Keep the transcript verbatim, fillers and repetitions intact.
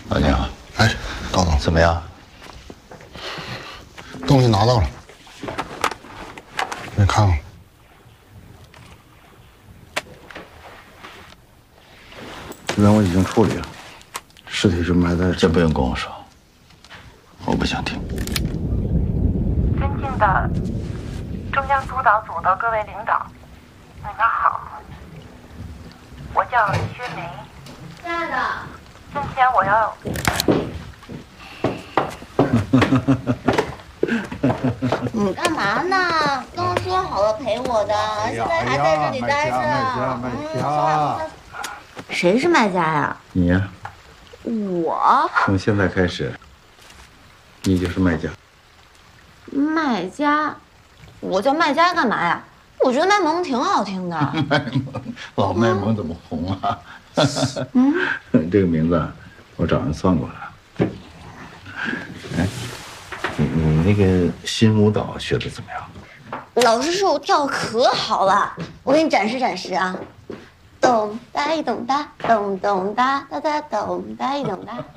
老宁， 哎，高总， 怎么样？ 东西拿到了，你看看。 这边我已经处理了，尸体是埋在这不用跟我说，我不想听。 尊敬的中央督导组的各位领导，你们好，我叫薛梅。亲爱的，今天我要。 你干嘛呢？刚说好了陪我的，现在还在这里待着。 卖家， 谁是卖家呀？ 你呀， 我从现在开始，你就是卖家。 卖家，我叫卖家干嘛呀？我觉得卖萌挺好听的。 卖萌，老卖萌怎么红啊？ 嗯， 这个名字我找人算过了。 哎，你你那个新舞蹈学的怎么样？ 老师说我跳可好了，我给你展示展示啊。咚哒一咚哒，咚咚哒哒哒咚哒一咚哒。